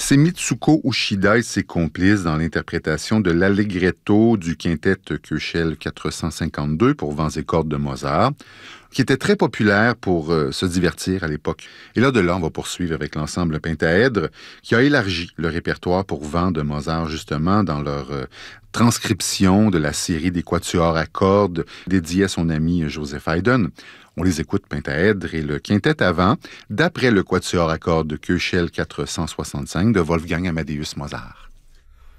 C'est Mitsuko Uchida et ses complices dans l'interprétation de l'allegretto du quintet Köchel 452 pour vents et cordes de Mozart, qui était très populaire pour se divertir à l'époque. Et là, de là, on va poursuivre avec l'ensemble Pentaèdre, qui a élargi le répertoire pour vents de Mozart, justement, dans leur transcription de la série des quatuors à cordes dédiée à son ami Joseph Haydn. On les écoute, Pentaèdre et le quintet à vent, d'après le quatuor à cordes de Köchel 465 de Wolfgang Amadeus Mozart.